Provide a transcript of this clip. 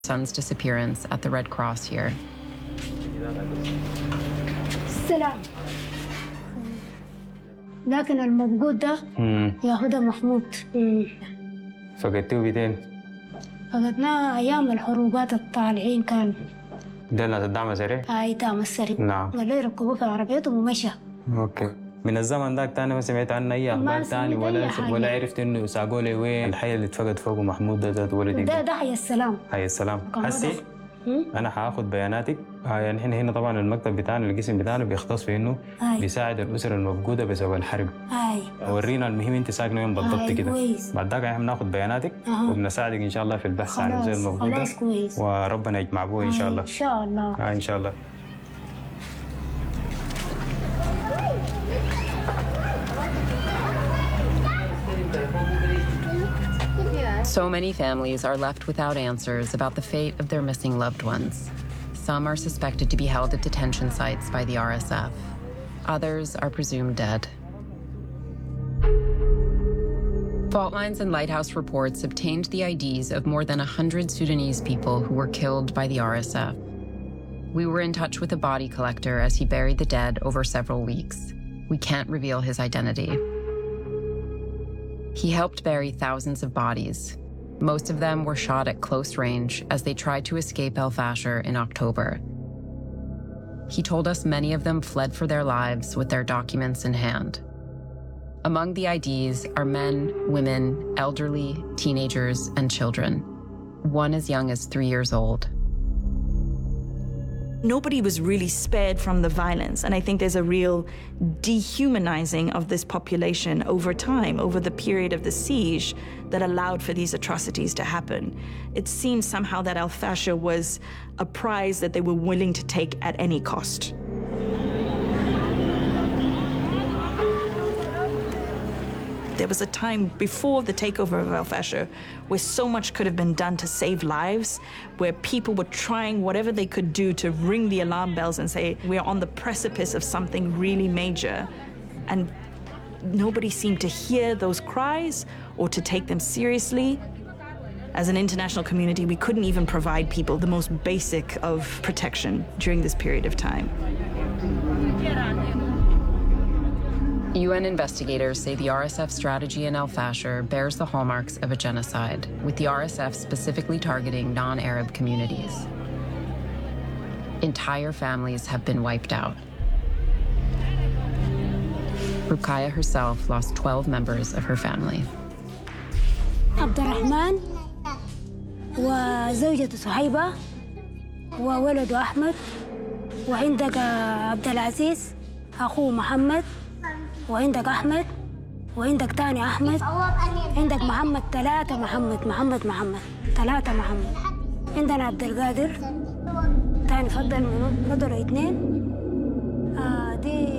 son's disappearance at the Red Cross here. السلام لكن المفقود ده ياخدها محمود. فقدتوه بيتين؟ فقدناه أيام الحروبات الطالعين كان. ده ناس الدعم السريع؟ هاي دعم السريع. نعم. قال لي ركبوه في عربيته ومشى. اوكي. من الزمن ذاك تاني ما سمعت عنه اي اخبار تاني ولا عرفت انه ساقوا لي وين الحي اللي اتفقد فوقه محمود ده ذات ولدي؟ ده حي السلام. حي السلام. هسي انا حاخذ بياناتك. يعني احنا هنا طبعا المكتب بتاعنا القسم بتاعنا بيختص في انه بيساعد الاسر المفقوده بسبب الحرب. ورينا المهم انت ساكنه وين بالضبط كده. بعد ذاك احنا بناخذ بياناتك وبنساعدك ان شاء الله في البحث عن الاسر المفقوده. وربنا يجمع ابوه ان شاء الله. ان شاء الله. ان شاء الله. So many families are left without answers about the fate of their missing loved ones. Some are suspected to be held at detention sites by the RSF. Others are presumed dead. Fault Lines and Lighthouse reports obtained the IDs of more than 100 Sudanese people who were killed by the RSF. We were in touch with a body collector as he buried the dead over several weeks. We can't reveal his identity. He helped bury thousands of bodies. Most of them were shot at close range as they tried to escape El Fasher in October. He told us many of them fled for their lives with their documents in hand. Among the IDs are men, women, elderly, teenagers, and children, one as young as 3 years old. Nobody was really spared from the violence, and I think there's a real dehumanizing of this population over time, over the period of the siege that allowed for these atrocities to happen. It seemed somehow that Al Fasher was a prize that they were willing to take at any cost. There was a time before the takeover of Al Fasher where so much could have been done to save lives, where people were trying whatever they could do to ring the alarm bells and say, we're on the precipice of something really major. And nobody seemed to hear those cries or to take them seriously. As an international community, we couldn't even provide people the most basic of protection during this period of time. UN investigators say the RSF strategy in El Fasher bears the hallmarks of a genocide, with the RSF specifically targeting non-Arab communities. Entire families have been wiped out. Rukaya herself lost 12 members of her family. عبد الرحمن وزوجته صهيبة وولده أحمد وعندك عبد العزيز أخوه محمد وعندك أحمد وعندك تاني أحمد عندك محمد ثلاثة محمد 3 محمد عندنا عبد القادر تاني فضلوا 2 دي